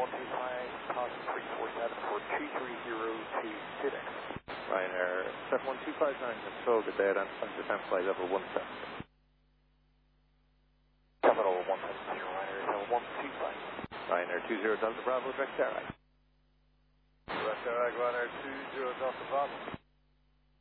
125, positive 347 for 2302 Civic. Ryanair 71259, control the dead and descent flight level 17. Capital 170, Ryanair level 125. Ryanair 20 Delta Bravo, direct air right. Direct air right, Ryanair 20 Delta Bravo.